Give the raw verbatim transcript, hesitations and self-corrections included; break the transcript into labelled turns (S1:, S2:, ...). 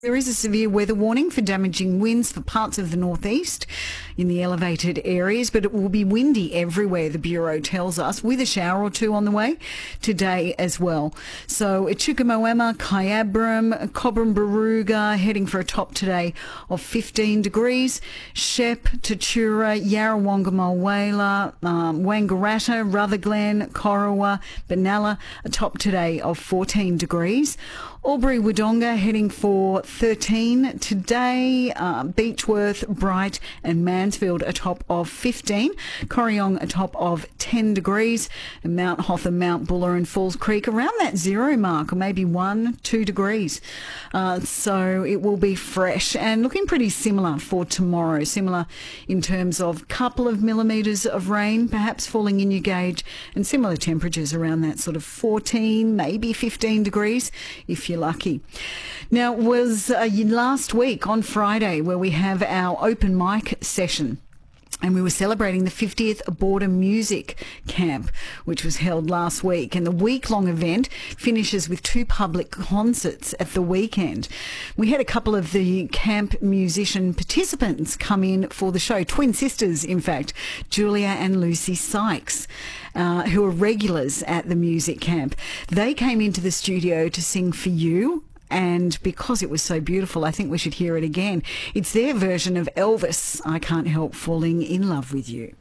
S1: There is a severe weather warning for damaging winds for parts of the northeast in the elevated areas, but it will be windy everywhere, the Bureau tells us, with a shower or two on the way today as well. So at Chukamoama, Kyabram, Cobram Baruga heading for a top today of fifteen degrees. Shep, Tatura, Yarrawonga, Mulwala, um, Wangaratta, Rutherglen, Corowa, Benalla, a top today of fourteen degrees. Albury Wodonga heading for thirteen today. Uh, Beechworth, Bright and Mansfield a top of fifteen. Corryong a top of ten degrees. And Mount Hotham, Mount Buller and Falls Creek around that zero mark, or maybe one, two degrees. Uh, so it will be fresh and looking pretty similar for tomorrow. Similar in terms of couple of millimetres of rain perhaps falling in your gauge, and similar temperatures around that sort of fourteen, maybe fifteen degrees if you're lucky. Now, it was uh, last week on Friday where we have our open mic session. And we were celebrating the fiftieth Border Music Camp, which was held last week. And the week-long event finishes with two public concerts at the weekend. We had a couple of the camp musician participants come in for the show, twin sisters, in fact, Julia and Lucy Sykes, uh, who are regulars at the music camp. They came into the studio to sing For You. And because it was so beautiful, I think we should hear it again. It's their version of Elvis, I Can't Help Falling in Love with You.